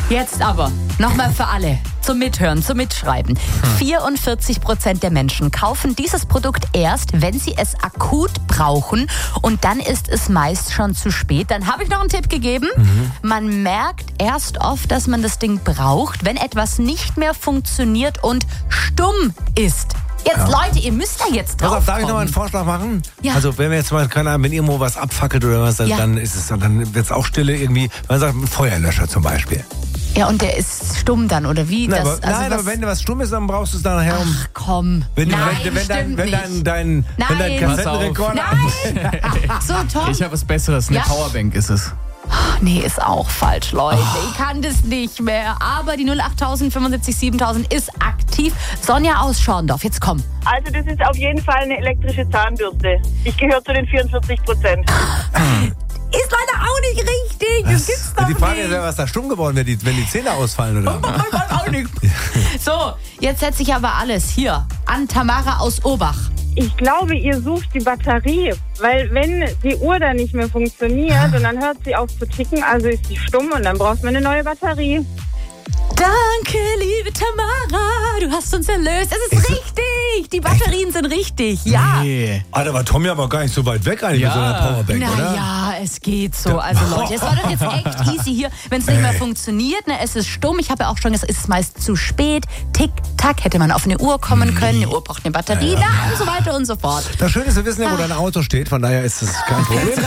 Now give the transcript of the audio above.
Jetzt aber nochmal für alle zum Mithören, zum Mitschreiben. 44% der Menschen kaufen dieses Produkt erst, wenn sie es akut brauchen, und dann ist es meist schon zu spät. Dann habe ich noch einen Tipp gegeben. Man merkt erst oft, dass man das Ding braucht, wenn etwas nicht mehr funktioniert und stumm ist. Jetzt, Leute, ihr müsst da jetzt drauf Pass auf, darf ich kommen. noch mal einen Vorschlag machen? Ja. Also wenn wir jetzt mal, keine Ahnung, wenn irgendwo was abfackelt oder was, dann wird es auch Stille irgendwie. Man sagt, ein Feuerlöscher zum Beispiel. Ja, und der ist stumm dann, oder wie? Nein, aber wenn was stumm ist, dann brauchst du es dann nachher um. Ach komm. Wenn dein Kassettenrekorder. Nein! So toll. Ich habe was Besseres, eine Ja. Powerbank ist es. Nee, ist auch falsch, Leute. Ich kann das nicht mehr. Aber die 08000 75 7000 ist aktiv. Sonja aus Schorndorf, jetzt komm. Also das ist auf jeden Fall eine elektrische Zahnbürste. Ich gehöre zu den 44%. Ist leider auch nicht richtig. Das gibt's doch Die Frage ist nicht. ja, was da stumm geworden wird, wenn die Zähne ausfallen, oder? So, jetzt setze ich aber alles hier an Tamara aus Obach. Ich glaube, ihr sucht die Batterie, weil wenn die Uhr dann nicht mehr funktioniert und dann hört sie auf zu ticken, also ist sie stumm und dann braucht man eine neue Batterie. Danke, liebe Tamara. Du hast uns erlöst. Es ist richtig. Die Batterien sind richtig. Ja. Nee. Alter, war Tommy aber gar nicht so weit weg eigentlich mit so einer Powerbank, oder? Naja, es geht so. Also Leute, es war doch jetzt echt easy hier. Wenn es nicht mehr funktioniert, es ist stumm. Ich habe ja auch schon gesagt, es ist meist zu spät. Tick, tack, hätte man auf eine Uhr kommen können. Eine Uhr braucht eine Batterie, und so weiter und so fort. Das Schöne ist, wir wissen ja, wo dein Auto steht, von daher ist es kein Problem.